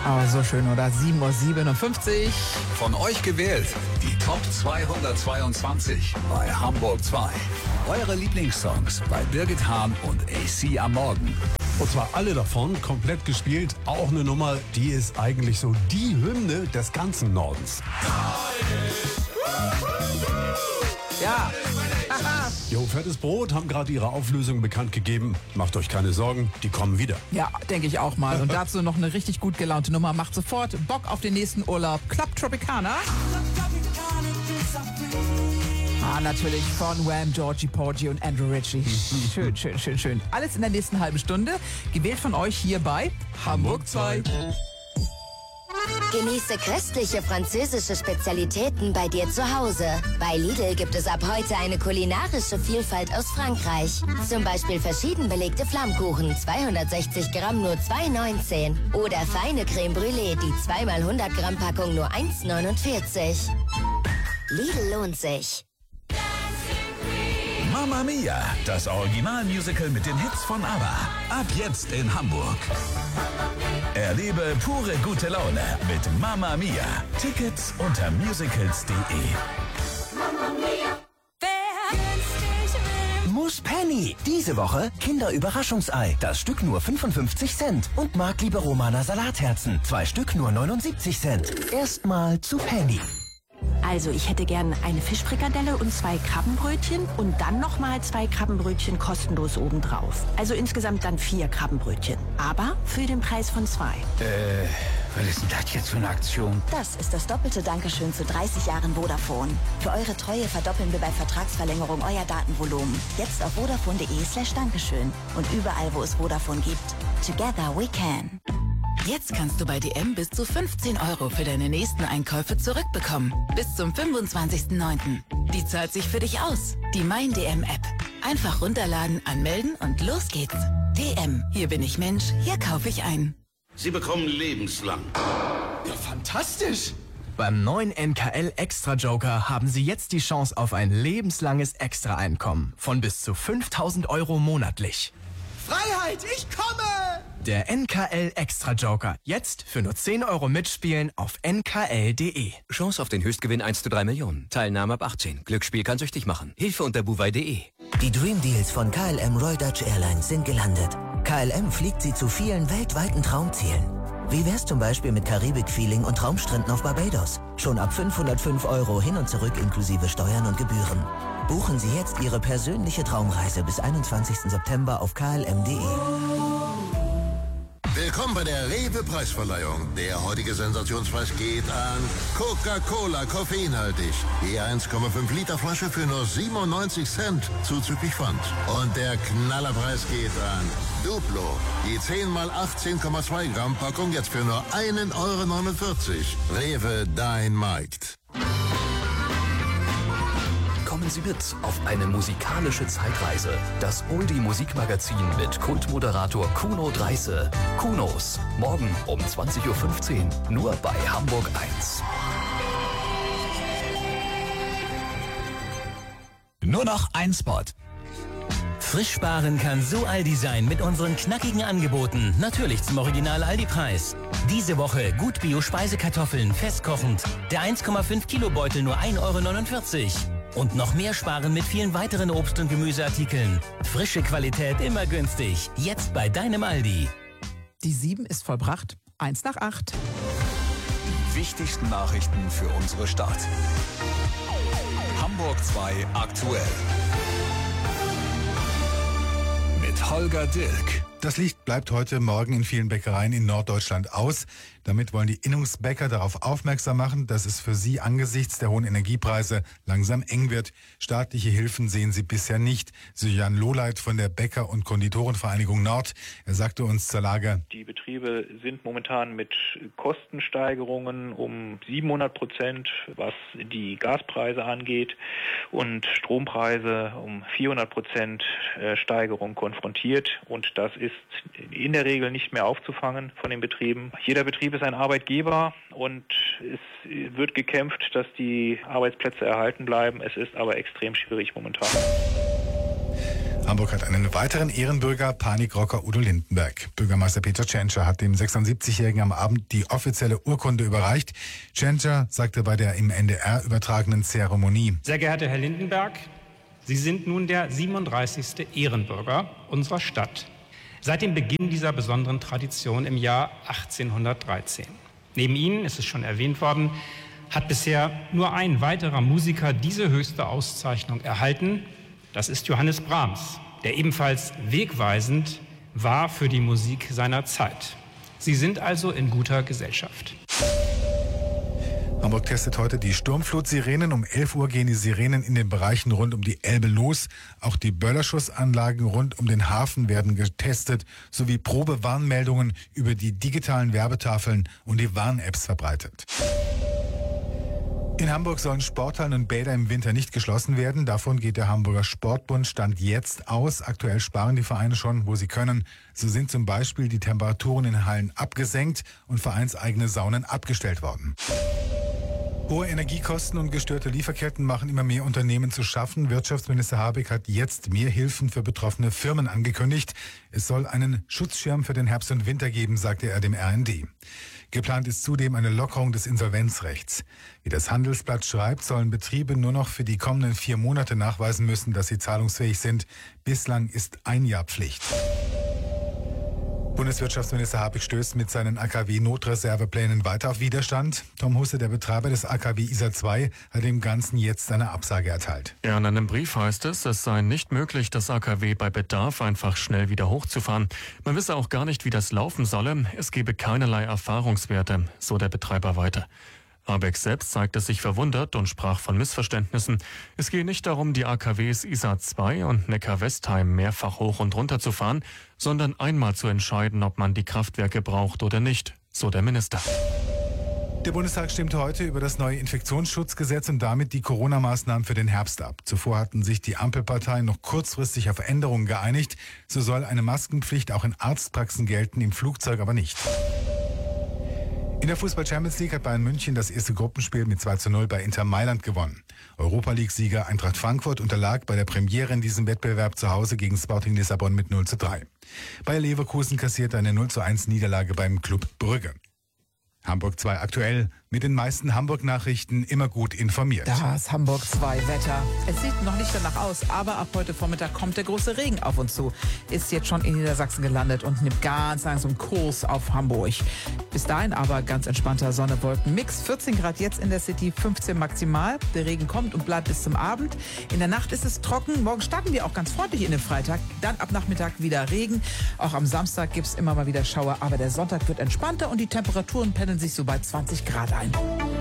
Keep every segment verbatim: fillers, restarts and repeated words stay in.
Oh, so schön, oder? sieben Uhr siebenundfünfzig. Von euch gewählt, die Top zweihundertzweiundzwanzig bei Hamburg zwei. Eure Lieblingssongs bei Birgit Hahn und A C am Morgen. Und zwar alle davon komplett gespielt. Auch eine Nummer, die ist eigentlich so die Hymne des ganzen Nordens. Ja. Jo, Fettes Brot haben gerade ihre Auflösung bekannt gegeben. Macht euch keine Sorgen, die kommen wieder. Ja, denke ich auch mal. Und dazu noch eine richtig gut gelaunte Nummer. Macht sofort Bock auf den nächsten Urlaub. Club Tropicana. Ah, natürlich von Wham, Georgie Porgy und Andrew Ritchie. Schön, schön, schön, schön. Alles in der nächsten halben Stunde. Gewählt von euch hier bei Hamburg zwei. Genieße köstliche französische Spezialitäten bei dir zu Hause. Bei Lidl gibt es ab heute eine kulinarische Vielfalt aus Frankreich. Zum Beispiel verschieden belegte Flammkuchen, zweihundertsechzig Gramm nur zwei neunzehn. Oder feine Creme Brûlée, die zwei mal hundert Gramm Packung nur eins neunundvierzig. Lidl lohnt sich. Mamma Mia, das Originalmusical mit den Hits von ABBA. Ab jetzt in Hamburg. Erlebe pure gute Laune mit Mamma Mia. Tickets unter musicals punkt de. Muss Penny. Diese Woche Kinderüberraschungsei. Das Stück nur fünfundfünfzig Cent. Und Markliebe Romana Salatherzen. Zwei Stück nur neunundsiebzig Cent. Erstmal zu Penny. Also ich hätte gern eine Fischfrikadelle und zwei Krabbenbrötchen und dann nochmal zwei Krabbenbrötchen kostenlos obendrauf. Also insgesamt dann vier Krabbenbrötchen. Aber für den Preis von zwei. Äh, was ist denn das jetzt für eine Aktion? Das ist das doppelte Dankeschön zu dreißig Jahren Vodafone. Für eure Treue verdoppeln wir bei Vertragsverlängerung euer Datenvolumen. Jetzt auf vodafone.de slash Dankeschön. Und überall, wo es Vodafone gibt. Together we can. Jetzt kannst du bei D M bis zu fünfzehn Euro für deine nächsten Einkäufe zurückbekommen. Bis zum fünfundzwanzigsten neunten Die zahlt sich für dich aus. Die Mein D M App. Einfach runterladen, anmelden und los geht's. D M, hier bin ich Mensch, hier kaufe ich ein. Sie bekommen lebenslang. Ja, fantastisch! Beim neuen N K L Extra Joker haben Sie jetzt die Chance auf ein lebenslanges Extra-Einkommen von bis zu fünftausend Euro monatlich. Freiheit, ich komme! Der N K L Extra Joker. Jetzt für nur zehn Euro mitspielen auf n k l punkt de. Chance auf den Höchstgewinn eins zu drei Millionen. Teilnahme ab achtzehn. Glücksspiel kann süchtig machen. Hilfe unter buwei punkt de. Die Dream Deals von K L M Royal Dutch Airlines sind gelandet. K L M fliegt sie zu vielen weltweiten Traumzielen. Wie wär's zum Beispiel mit Karibik-Feeling und Traumstränden auf Barbados? Schon ab fünfhundertfünf Euro hin und zurück inklusive Steuern und Gebühren. Buchen Sie jetzt Ihre persönliche Traumreise bis einundzwanzigsten September auf k l m punkt de. Willkommen bei der Rewe-Preisverleihung. Der heutige Sensationspreis geht an Coca-Cola, koffeinhaltig. Die eins Komma fünf Liter Flasche für nur siebenundneunzig Cent, zuzüglich Pfand. Und der Knallerpreis geht an Duplo. Die zehn mal achtzehn Komma zwei Gramm Packung jetzt für nur einen Euro neunundvierzig. Rewe, dein Markt. Kommen Sie mit auf eine musikalische Zeitreise. Das Oldie-Musikmagazin mit Kultmoderator Kuno Dreise. Kunos, morgen um zwanzig Uhr fünfzehn, nur bei Hamburg eins. Nur noch ein Spot. Frisch sparen kann so Aldi sein mit unseren knackigen Angeboten. Natürlich zum Original Aldi-Preis. Diese Woche gut Bio-Speisekartoffeln, festkochend. Der eins Komma fünf Kilo Beutel nur ein Euro neunundvierzig. Und noch mehr sparen mit vielen weiteren Obst- und Gemüseartikeln. Frische Qualität immer günstig. Jetzt bei deinem Aldi. Die sieben ist vollbracht. Eins nach acht. Die wichtigsten Nachrichten für unsere Stadt. Hamburg zwei aktuell. Mit Holger Dilk. Das Licht bleibt heute Morgen in vielen Bäckereien in Norddeutschland aus. Damit wollen die Innungsbäcker darauf aufmerksam machen, dass es für sie angesichts der hohen Energiepreise langsam eng wird. Staatliche Hilfen sehen sie bisher nicht. So Jan Lohleit von der Bäcker- und Konditorenvereinigung Nord. Er sagte uns zur Lage: Die Betriebe sind momentan mit Kostensteigerungen um siebenhundert Prozent, was die Gaspreise angeht, und Strompreise um vierhundert Prozent Steigerung konfrontiert. Und das ist in der Regel nicht mehr aufzufangen von den Betrieben. Jeder Betrieb ist ein Arbeitgeber und es wird gekämpft, dass die Arbeitsplätze erhalten bleiben. Es ist aber extrem schwierig momentan. Hamburg hat einen weiteren Ehrenbürger, Panikrocker Udo Lindenberg. Bürgermeister Peter Tschentscher hat dem sechsundsiebzigjährigen am Abend die offizielle Urkunde überreicht. Tschentscher sagte bei der im N D R übertragenen Zeremonie: Sehr geehrter Herr Lindenberg, Sie sind nun der siebenunddreißigste Ehrenbürger unserer Stadt. Seit dem Beginn dieser besonderen Tradition im Jahr achtzehnhundertdreizehn. Neben Ihnen, ist es schon erwähnt worden, hat bisher nur ein weiterer Musiker diese höchste Auszeichnung erhalten. Das ist Johannes Brahms, der ebenfalls wegweisend war für die Musik seiner Zeit. Sie sind also in guter Gesellschaft. Hamburg testet heute die Sturmflutsirenen. Um elf Uhr gehen die Sirenen in den Bereichen rund um die Elbe los. Auch die Böllerschussanlagen rund um den Hafen werden getestet, sowie Probewarnmeldungen über die digitalen Werbetafeln und die Warn-Apps verbreitet. In Hamburg sollen Sporthallen und Bäder im Winter nicht geschlossen werden. Davon geht der Hamburger Sportbund Stand jetzt aus. Aktuell sparen die Vereine schon, wo sie können. So sind zum Beispiel die Temperaturen in Hallen abgesenkt und vereinseigene Saunen abgestellt worden. Hohe Energiekosten und gestörte Lieferketten machen immer mehr Unternehmen zu schaffen. Wirtschaftsminister Habeck hat jetzt mehr Hilfen für betroffene Firmen angekündigt. Es soll einen Schutzschirm für den Herbst und Winter geben, sagte er dem R N D. Geplant ist zudem eine Lockerung des Insolvenzrechts. Wie das Handelsblatt schreibt, sollen Betriebe nur noch für die kommenden vier Monate nachweisen müssen, dass sie zahlungsfähig sind. Bislang ist ein Jahr Pflicht. Bundeswirtschaftsminister Habeck stößt mit seinen A K W-Notreserveplänen weiter auf Widerstand. Tom Husse, der Betreiber des A K W Isar zwei, hat dem Ganzen jetzt eine Absage erteilt. Ja, in einem Brief heißt es, es sei nicht möglich, das A K W bei Bedarf einfach schnell wieder hochzufahren. Man wisse auch gar nicht, wie das laufen solle. Es gebe keinerlei Erfahrungswerte, so der Betreiber weiter. Habeck selbst zeigte sich verwundert und sprach von Missverständnissen. Es gehe nicht darum, die A K Ws Isar zwei und Neckar-Westheim mehrfach hoch und runter zu fahren, sondern einmal zu entscheiden, ob man die Kraftwerke braucht oder nicht, so der Minister. Der Bundestag stimmt heute über das neue Infektionsschutzgesetz und damit die Corona-Maßnahmen für den Herbst ab. Zuvor hatten sich die Ampelparteien noch kurzfristig auf Änderungen geeinigt. So soll eine Maskenpflicht auch in Arztpraxen gelten, im Flugzeug aber nicht. In der Fußball-Champions League hat Bayern München das erste Gruppenspiel mit zwei zu null bei Inter Mailand gewonnen. Europa-League-Sieger Eintracht Frankfurt unterlag bei der Premiere in diesem Wettbewerb zu Hause gegen Sporting Lissabon mit null zu drei. Bayer Leverkusen kassierte eine null zu eins Niederlage beim Club Brügge. Hamburg zwei aktuell, mit den meisten Hamburg-Nachrichten immer gut informiert. Das Hamburg zwei Wetter. Es sieht noch nicht danach aus, aber ab heute Vormittag kommt der große Regen auf uns zu. Ist jetzt schon in Niedersachsen gelandet und nimmt ganz langsam Kurs auf Hamburg. Bis dahin aber ganz entspannter Sonne-Wolken-Mix. vierzehn Grad jetzt in der City, fünfzehn maximal. Der Regen kommt und bleibt bis zum Abend. In der Nacht ist es trocken. Morgen starten wir auch ganz freundlich in den Freitag. Dann ab Nachmittag wieder Regen. Auch am Samstag gibt es immer mal wieder Schauer. Aber der Sonntag wird entspannter und die Temperaturen pendeln sich so bei zwanzig Grad ein.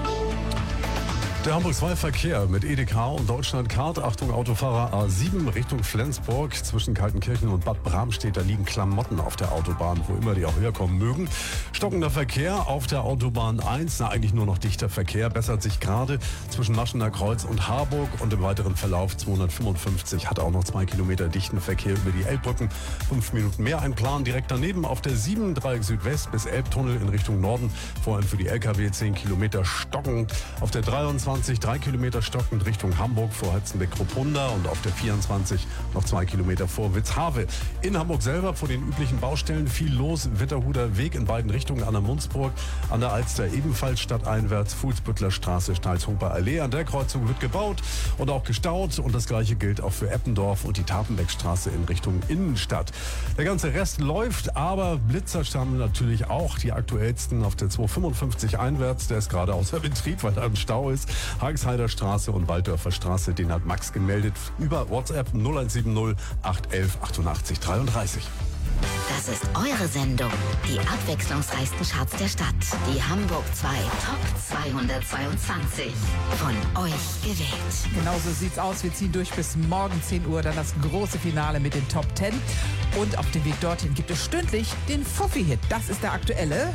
Der Hamburg zwei Verkehr mit E D K und Deutschlandcard. Achtung, Autofahrer A sieben Richtung Flensburg. Zwischen Kaltenkirchen und Bad Bramstedt, da liegen Klamotten auf der Autobahn, wo immer die auch herkommen mögen. Stockender Verkehr auf der Autobahn eins. Na, eigentlich nur noch dichter Verkehr. Bessert sich gerade zwischen Maschener Kreuz und Harburg. Und im weiteren Verlauf zweihundertfünfundfünfzig hat auch noch zwei Kilometer dichten Verkehr über die Elbbrücken. Fünf Minuten mehr ein Plan. Direkt daneben auf der sieben, Dreieck Südwest bis Elbtunnel in Richtung Norden. Vor allem für die L K W zehn Kilometer stockend. Auf der dreiundzwanzig drei Kilometer stockend Richtung Hamburg vor Heizenbeck-Kruppunda und auf der vierundzwanzig noch zwei Kilometer vor Witzhave. In Hamburg selber vor den üblichen Baustellen viel los. Witterhuder Weg in beiden Richtungen an der Munzburg, an der Alster ebenfalls stadteinwärts, Fuhlsbüttler Straße, Stalzhuber Allee. An der Kreuzung wird gebaut und auch gestaut und das gleiche gilt auch für Eppendorf und die Tapenbeckstraße in Richtung Innenstadt. Der ganze Rest läuft, aber Blitzer stammen natürlich auch, die aktuellsten auf der zweihundertfünfundfünfzig einwärts. Der ist gerade außer Betrieb, weil da ein Stau ist. Hagesheider Straße und Walddörfer Straße, den hat Max gemeldet über WhatsApp null eins sieben null acht eins eins achtundachtzig dreiunddreißig. Das ist eure Sendung. Die abwechslungsreichsten Charts der Stadt. Die Hamburg zwei Top zweihundertzweiundzwanzig. Von euch gewählt. Genau so sieht's aus. Wir ziehen durch bis morgen zehn Uhr. Dann das große Finale mit den Top zehn. Und auf dem Weg dorthin gibt es stündlich den Fuffi-Hit. Das ist der aktuelle.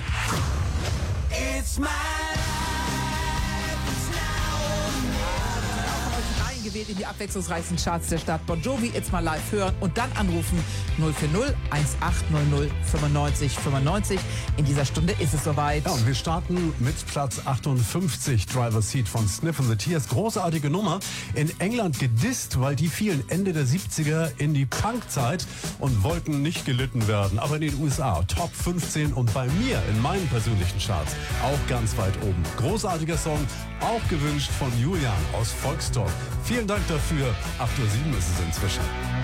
It's my eingewählt in die abwechslungsreichsten Charts der Stadt. Bon Jovi, It's My Life hören und dann anrufen null vier null eins acht null null fünfundneunzig fünfundneunzig. In dieser Stunde ist es soweit. Ja, und wir starten mit Platz achtundfünfzig, Driver's Seat von Sniff and the Tears. Großartige Nummer. In England gedisst, weil die fielen Ende der siebziger in die Punkzeit und wollten nicht gelitten werden. Aber in den U S A Top fünfzehn und bei mir in meinen persönlichen Charts auch ganz weit oben. Großartiger Song, auch gewünscht von Julian aus Volkstorf. Vielen Dank dafür. acht Uhr sieben ist es inzwischen.